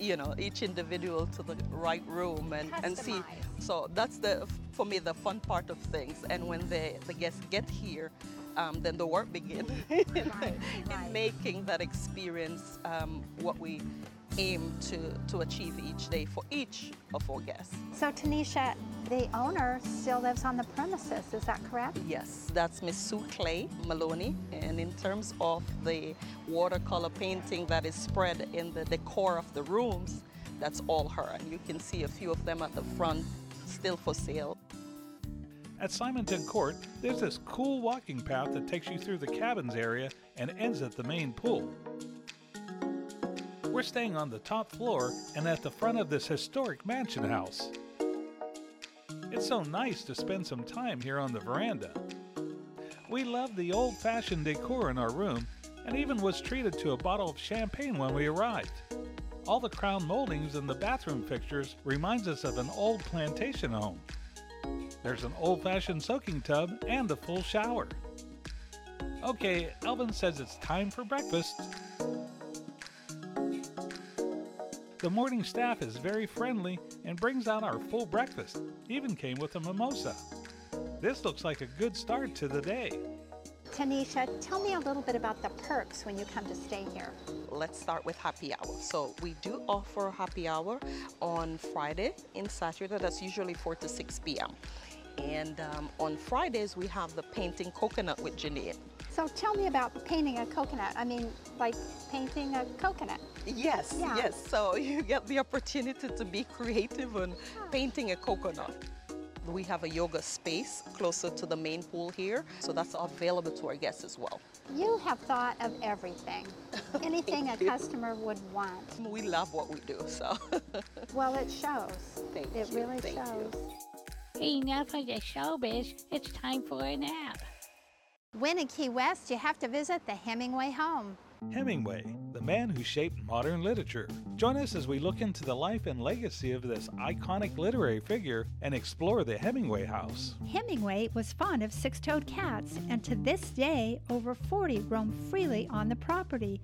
each individual to the right room and see. So that's for me, the fun part of things. And when the guests get here, then the work begins in making that experience what we aim to achieve each day for each of our guests. So Tanisha, the owner still lives on the premises, is that correct? Yes, that's Miss Sue Clay Maloney. And in terms of the watercolor painting that is spread in the decor of the rooms, that's all her. And you can see a few of them at the front still for sale. At Simonton Court, there's this cool walking path that takes you through the cabins area and ends at the main pool. We're staying on the top floor and at the front of this historic mansion house. It's so nice to spend some time here on the veranda. We love the old-fashioned decor in our room and even was treated to a bottle of champagne when we arrived. All the crown moldings and the bathroom fixtures reminds us of an old plantation home. There's an old-fashioned soaking tub and a full shower. Okay, Elvin says it's time for breakfast. The morning staff is very friendly and brings out our full breakfast, even came with a mimosa. This looks like a good start to the day. Tanisha, tell me a little bit about the perks when you come to stay here. Let's start with happy hour. So we do offer happy hour on Friday and Saturday. That's usually 4 to 6 p.m. And on Fridays, we have the painting coconut with Janine. So tell me about painting a coconut. I mean, like painting a coconut. Yes, yes. So you get the opportunity to be creative on painting a coconut. We have a yoga space closer to the main pool here, so that's available to our guests as well. You have thought of everything, anything a customer would want. We love what we do, so. Well, it shows. It really shows. Enough of the showbiz, it's time for a nap. When in Key West, you have to visit the Hemingway home. Hemingway, the man who shaped modern literature. Join us as we look into the life and legacy of this iconic literary figure and explore the Hemingway house. Hemingway was fond of six-toed cats, and to this day, over 40 roam freely on the property.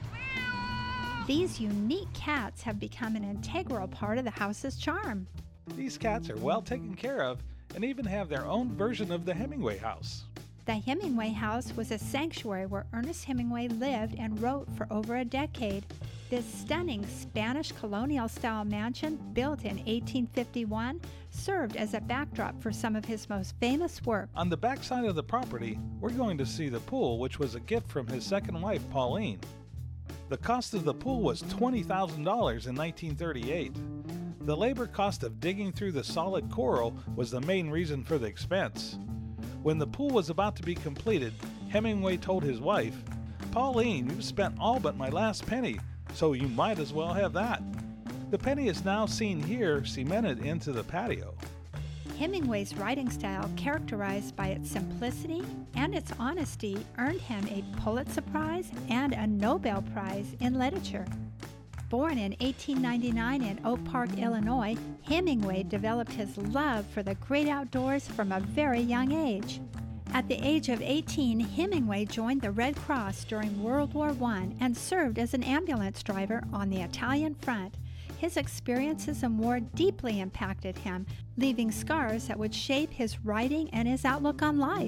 These unique cats have become an integral part of the house's charm. These cats are well taken care of and even have their own version of the Hemingway house. The Hemingway house was a sanctuary where Ernest Hemingway lived and wrote for over a decade. This stunning Spanish colonial-style mansion, built in 1851, served as a backdrop for some of his most famous work. On the back side of the property, we're going to see the pool, which was a gift from his second wife, Pauline. The cost of the pool was $20,000 in 1938. The labor cost of digging through the solid coral was the main reason for the expense. When the pool was about to be completed, Hemingway told his wife, "Pauline, you've spent all but my last penny, so you might as well have that." The penny is now seen here cemented into the patio. Hemingway's writing style, characterized by its simplicity and its honesty, earned him a Pulitzer Prize and a Nobel Prize in literature. Born in 1899 in Oak Park, Illinois, Hemingway developed his love for the great outdoors from a very young age. At the age of 18, Hemingway joined the Red Cross during World War I and served as an ambulance driver on the Italian front. His experiences in war deeply impacted him, leaving scars that would shape his writing and his outlook on life.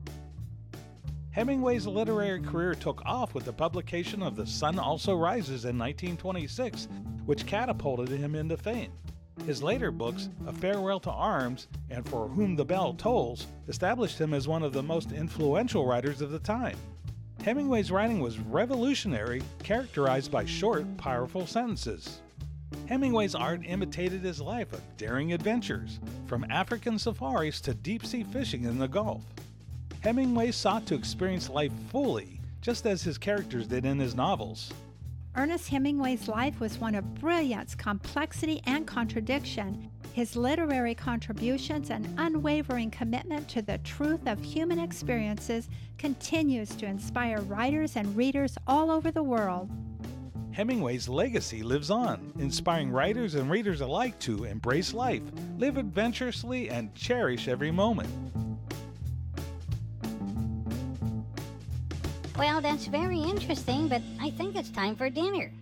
Hemingway's literary career took off with the publication of The Sun Also Rises in 1926, which catapulted him into fame. His later books, A Farewell to Arms and For Whom the Bell Tolls, established him as one of the most influential writers of the time. Hemingway's writing was revolutionary, characterized by short, powerful sentences. Hemingway's art imitated his life of daring adventures, from African safaris to deep-sea fishing in the Gulf. Hemingway sought to experience life fully, just as his characters did in his novels. Ernest Hemingway's life was one of brilliance, complexity, and contradiction. His literary contributions and unwavering commitment to the truth of human experiences continues to inspire writers and readers all over the world. Hemingway's legacy lives on, inspiring writers and readers alike to embrace life, live adventurously, and cherish every moment. Well, that's very interesting, but I think it's time for dinner.